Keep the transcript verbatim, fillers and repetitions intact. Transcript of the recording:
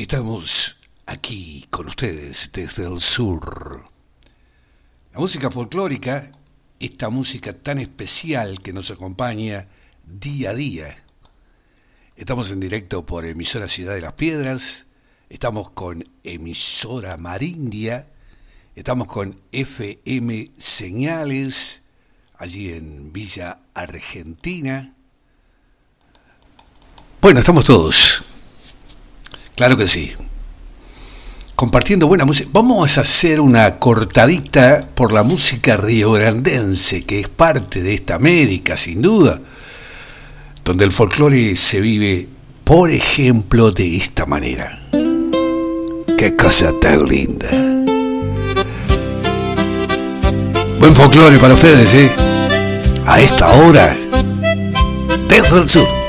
Estamos aquí con ustedes desde el sur. La música folclórica, esta música tan especial que nos acompaña día a día. Estamos en directo por emisora Ciudad de las Piedras, estamos con emisora Marindia, estamos con F M Señales, allí en Villa Argentina. Bueno, estamos todos. Claro que sí. Compartiendo buena música. Vamos a hacer una cortadita por la música riograndense, que es parte de esta América, sin duda, donde el folclore se vive, por ejemplo, de esta manera. ¡Qué cosa tan linda! Buen folclore para ustedes, ¿eh? A esta hora, desde el sur.